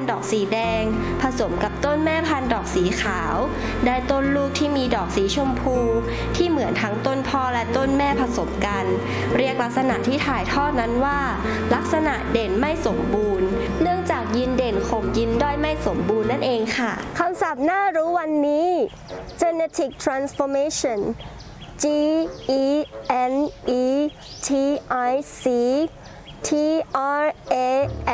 ธุ์ดอกสีแดงผสมกับต้นแม่พันธุ์ดอกสีขาวได้ต้นลูกที่มีดอกสีชมพูที่เหมือนทั้งต้นพ่อและต้นแม่ผสมกันเรียกลักษณะที่ถ่ายทอดนั้นว่าลักษณะเด่นไม่สมบูรณ์เนื่องจากยีนเด่นข่มยีนด้อยไม่สมบูรณ์นั่นเองค่ะคำศัพท์น่ารู้วันนี้ genetic transformation G E N E T I C T R A